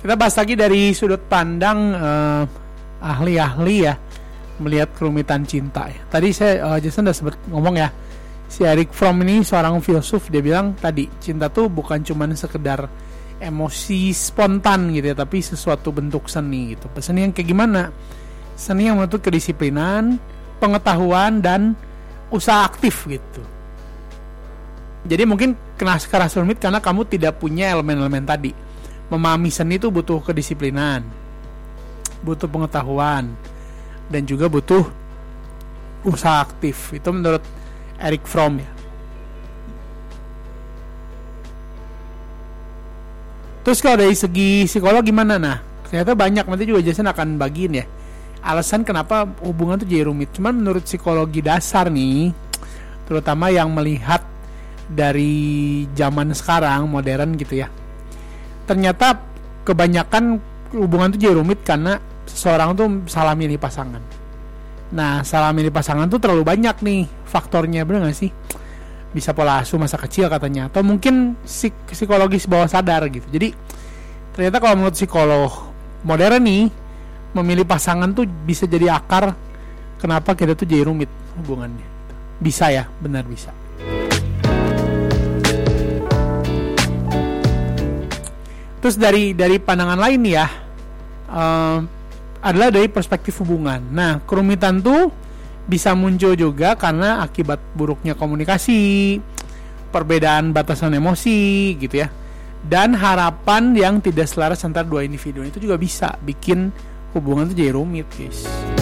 Kita bahas lagi dari sudut pandang ahli-ahli ya, melihat kerumitan cinta ya. Tadi Jason udah sempat ngomong ya, si Erich Fromm ini seorang filsuf, dia bilang tadi cinta tuh bukan cuman sekedar emosi spontan gitu ya, tapi sesuatu bentuk seni gitu. Seni yang kayak gimana? Seni yang menuntut kedisiplinan, pengetahuan, dan usaha aktif gitu. Jadi mungkin kerasa rumit karena kamu tidak punya elemen-elemen tadi. Memahami seni itu butuh kedisiplinan, butuh pengetahuan, dan juga butuh usaha aktif. Itu menurut Erich Fromm ya. Terus kalau dari segi psikolog gimana? Nah, ternyata banyak, nanti juga Jason akan bagiin ya alasan kenapa hubungan itu jadi rumit. Cuman menurut psikologi dasar nih, terutama yang melihat dari zaman sekarang modern gitu ya, ternyata kebanyakan hubungan itu jadi rumit karena seseorang tuh salah milih pasangan. Nah, salah milih pasangan tuh terlalu banyak nih faktornya, bener gak sih? Bisa pola asuh masa kecil katanya, atau mungkin psikologis bawah sadar gitu. Jadi ternyata kalau menurut psikolog modern nih, memilih pasangan tuh bisa jadi akar kenapa kita tuh jadi rumit hubungannya. Bisa ya, benar bisa. Terus dari pandangan lain nih ya, adalah dari perspektif hubungan. Nah, kerumitan tuh bisa muncul juga karena akibat buruknya komunikasi, perbedaan batasan emosi gitu ya, dan harapan yang tidak selaras antara dua individu. Itu juga bisa bikin hubungan tuh jadi rumit, guys.